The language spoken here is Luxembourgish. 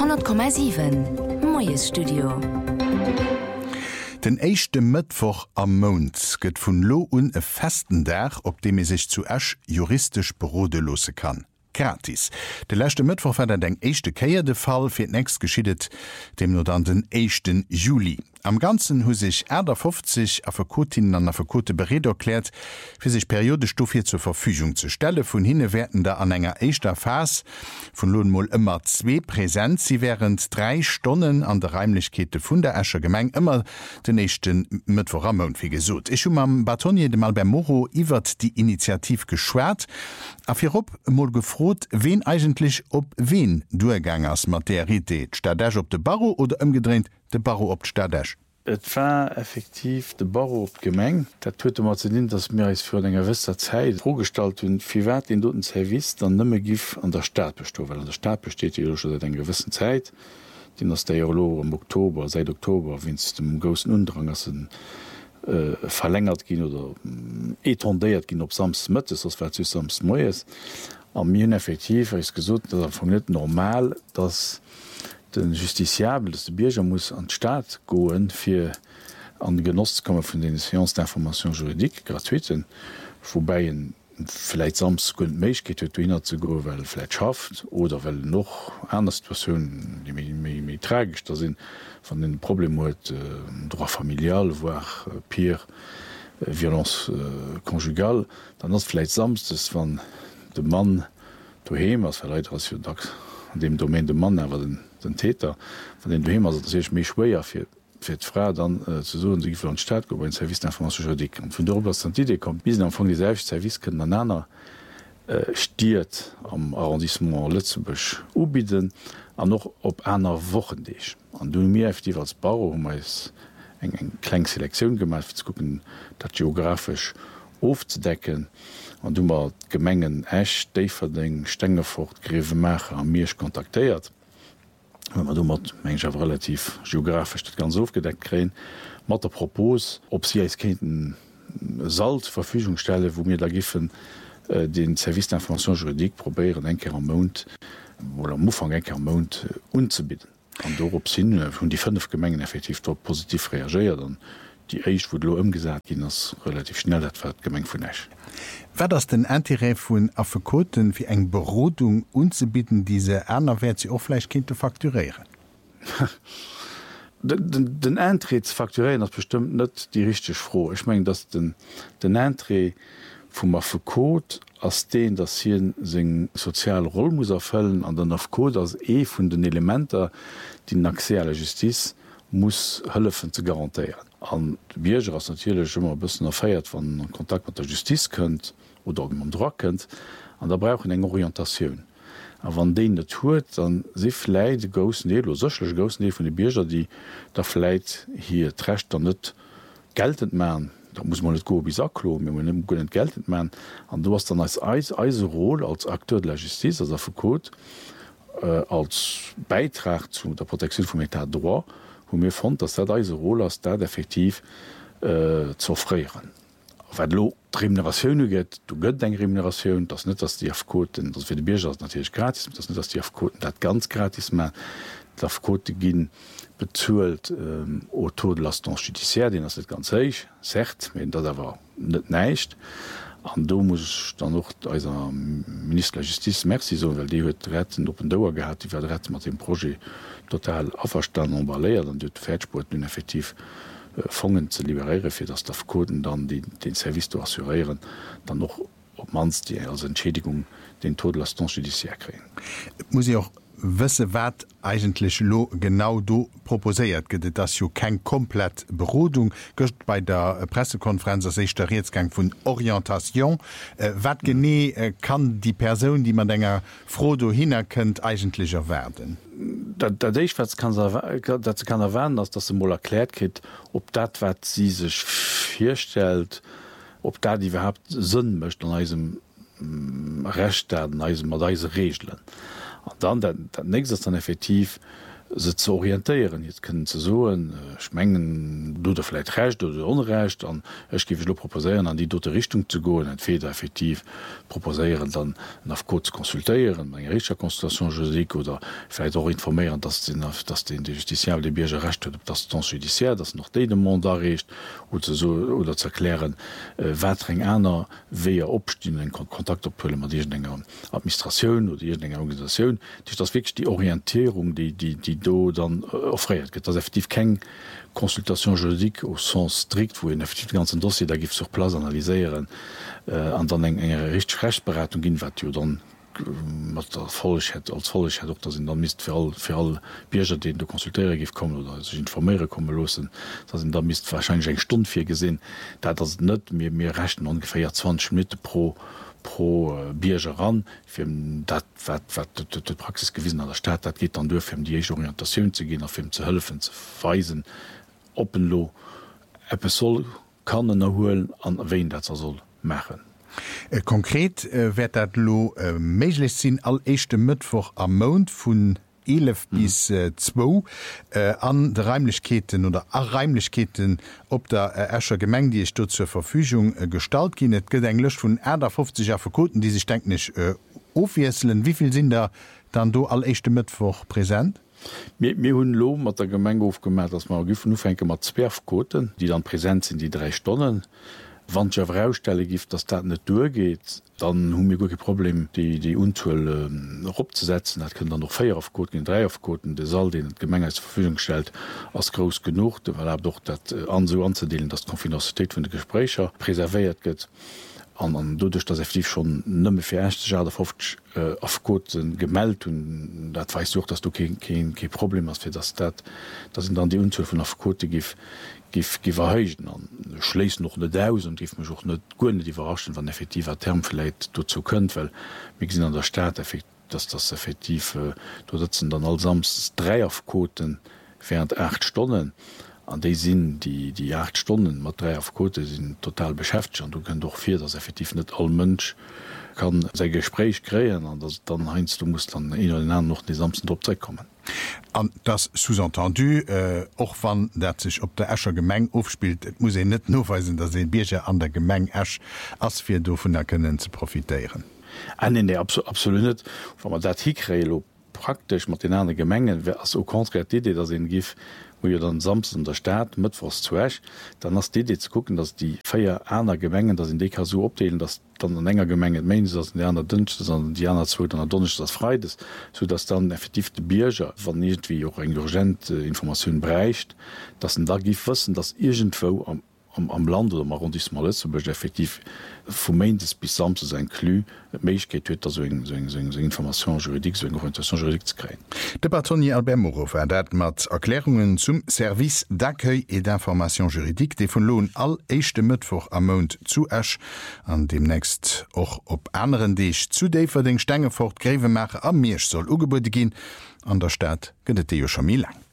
100,7 Moes Studio. Den 1. Mittwoch am Mond gëtt vun Lo un e festen Dach, op dem sich zu Asch juristisch berode lose kann. Gratis. De lächte Mittwoch war deng 1. Käier de Fall fir nächst geschiedet dem no dann den 1. Juli. Am ganzen hu sich Äder 50 a Verkotinnen an der Verkote bereet erklärt, fir sich Periodestufie zur Verfügung zu stelle. Vun hinne werden da an enger eischter Fas vun Lohnmoll immer 2 präsent. Sie während 3 Stunden an der Reimlichkete vun der Äscher Gemeng immer den nächsten Mittwoch am Mond wie gesot. Ich am Batonier de mal bei Moro iwwert die Initiativ geschwert. Afirop moll gefrot, wen eigentlich op wen Durgangers Materiität. Stadech op de Barrow oder ëmgedreht de Barrow op Stadech. Et war effektiv de Barrow op Gemeng. Dat huete mat ze din, dats mir is fir enger gewisser Zeit vorgestalt hun fir wat den doten Service dann nëmme gif an der Staat besto, weil an der Staat besteht seit en gewissen Zeit, den ass der Jolo am Oktober seit Oktober wins dem großen Undrangssen verlängert gin oder etondéiert gin op sams Mëttes ass zu sams Moes. Am mir effektiv is gesot, dat vu net normal, dass den Justiziabel, dass der Bierger muss an den Staat goen fir an den Genoss kommen vun den Sciences d'information juridique gratuiten, wobei vielleicht sams méich geht hinnner zu go, weil vielleicht schafft oder weil noch anders Situationen die méi tragisch da sind von den Problemen droit familial, voire pire violence conjugale, dann das vielleicht sams das van de Mann doheim als verleit als an dem Domain de Mann aber den Täter von den doheim also ich méch schwéier fir Frau dann zu so sich für den Staat go en Service d'information juridique. Und von darüber die Idee kommt bis am die selbst Service können aneinander stiert am Arrondissement Lützebusch ubieden an noch op einer Wochen dich. An du mir effektiv als Bauer eng kleine Selektion gemacht zu gucken, dat geografisch aufzudecken an du mal Gemengen Esch, Deverding, Stengefurt, Grevemacher an Mirsch kontaktiert. Du mat meng relativ geografisch dat ganz aufgedeckt kreen, mat der Propos, ob sie als Kindten Salt Verfügungsstelle, wo mir da giffen den Service d'information juridique probieren enker am Mond oder Mofang enker am Mond unzubieten. An dorop sinn vun die 5 Gemengen effektiv dort positiv reagiert, dann die Eich wo lo umgesagt gin ass relativ schnell dat Gemeng vun Esch. Wer das den Antirä vun Afekoten wie eng Berodung unzubieten, diese Änerwert sie offleichkindte fakturieren? Den Eintritts fakturieren das bestimmt net die richtig froh. Ich meng dass den Einträ vum Afekot ass den dat hi seg sozial Roll muss erfüllen an den Afekot as vun den Elementer die naxiale Justiz muss hëllefen ze garantiieren. An Bierger ass natürlich immer bëssen erfeiert van Kontakt mit der Justiz kënnt oder man Dra kënnt, an der brauchen eng Orientationun. A wann de net huet, dann se läit de gossen Deel sechlech gossen Deel vun de Bierger, die der Fleit hier trächt an net geltend man. Da muss man net go bis aklo, man gonn geltend man. An du hast dann als Eiserroll als Akteur de la Justiz als Afekot als Beitrag zu der Protektion vum Etat droit, wo mir fand, dass dat eise Rolle as dat effektiv zu freieren. Lo Remunerationun gët, du gëtt eng Remunerationun, das net dass die Afkoten, das fir de Bierger natürlich gratis, das net dass die Afkoten dat ganz gratis man d'Afkote ginn bezuelt o Todelastung judiciaire, den ass net ganz seich secht, dat war net neicht. An do muss dann noch eiser Minister der Justiz Merci so, weil die huet retten op den Dauer gehabt, die retten mat dem Projekt total auferstanden baléiert, dann dut Fäsport nun effektiv fongen ze liberieren, fir dass Koden dann den Service zu assurieren, dann noch op mans die als Entschädigung den Todelastung judiciaire kreen. Muss ich auch wësse wat eigentlich lo genau do proposéiert gët, dats jo kein komplett Berodung gëcht bei der Pressekonferenz sech der Reetsgang vun Orientation. Wat gené kann die Person, die man enger froh do hinnerkennt, eigentlicher werden? Datich kann erwerden, ass dat se mo erklärt krit, ob dat wat sie sech firstellt, ob dat die überhaupt sinn mcht an eisem Recht mat deise Regeln. Und dann nächstes dann effektiv se zu orientieren. Jetzt können ze so schmengen du vielleicht recht oder unrecht an ich gebe lo proposieren an die dote Richtung zu go entweder effektiv proposieren dann nach kurz konsultieren eng richer Konstellation juridique oder vielleicht auch informieren dass den die justiziable die Bierge recht op das stand judiciaire das noch de Mond darrecht oder so oder zu erklären watring einer wie opstehen Kontakt oplle man die enger Administration oder die enger Organisation das wirklich die Orientierung die do dann offriert das effektiv kein Konsultation juridique au sens strikt wo effektiv ganzen Dossier da gibt sur Platz analysieren an dann enger Rechtsberatung gin wat dann als Follegkeit op dat dann mist fir all Bierger den du konsultéiere gif kommen oder sich informiere komme losen dat da mist wahrscheinlich eng Stunde fir gesinn dat das net mir rechten ungefähr 20 Minuten pro Bierger ran fir dat Praxis gewiesen an der Stadt dat geht dann durfir die Orientation zu gehen auf zu helfen zu weisen openlo soll kann erholen an wen dat soll machen. Konkret werd dat lo méiglech sinn all echte Mëttwoch am Mount vun 11 bis 2 an de Reimlichkeiten oder Reimlichkeiten op der Äscher Gemeng, die ich dort zur Verfügung stalt gin net gedenklech vun Äder 50 Verkoten, die sich denken nicht ofwieselen. Wieviel sind da dann do all echte Mëttwoch präsent? mir hunn lo mat der Gemeng aufgemerkt, dass man giffen ufenke mat 12 Koten, die dann präsent sind die 3 Stunden. Wann ja Fraustelle gift, dass dat net durchgeht, dann hun mir go Problem die Untuel opsetzen, dat können dann noch 4 Aufkoten, 3 Aufkoten, de soll den Gemeng als Verfügung stellt als groß genug, weil er doch dat so anzudeelen, dass Konfinanzität vun de Gesprächer präserviert gëtt. an dodech dat effektiv schon nëmme fir 1 Aufkoten gemeldt und dat weis such, dass du kein Problem hast fir dat sind dann die Untuel vun Aufkote gif verheuchten an schles noch net aus und gif mich auch net gonne die verraschen wann effektiver Term vielleicht dazu könnt, weil wie sind an der Staat dass das effektiv du sitzen dann allsams 3 Aufkoten während 8 Stunden an die sind die 8 Stunden mat 3 Aufkote sind total beschäftigt und du können doch 4 das effektiv net all Mönsch kann sein Gespräch kreieren an das dann heinst du musst dann noch die samsten Dozeit kommen. An das sous-entendu och wann dat sich op der Äscher Gemeng aufspielt, muss net noweisen, dat se Bierger an der Gemeng Äsch ass fir do vun erkennen ze profitieren. An der absolut net man dat hirélo praktisch mat den an Gemengen as so konkret Idee dat se gif, wo ihr dann samsten der Staat mit was zuch, dann hast die zu gucken, dass die 4 einer Gemengen das in DK so opdelen, dass dann ein enger Gemengen meinen dass die anderen dünnste, sondern die anderen 2 dann donnisch das frei ist, so dass dann effektiv die Bierger van nicht wie auch eng urgent Information breicht, dass da gi wissen, dass irgendwo am Land oder am Arrondissement effektiv vu Maintes bis sam zu sein Klü Meichkeit huet so Information juridik so Orientation juridik zu kreieren. De Batonier Albert Moreau dat mat Erklärungen zum Service d'accueil et d'information juridik, de vun Lohn all echte Mëttwoch am Mount zu Äsch an demnächst och op anderen Deeg zu défer den Stängefort Grävemacher am Meersch soll ugebude gin an der Stadt gënnet jo schon mi lang.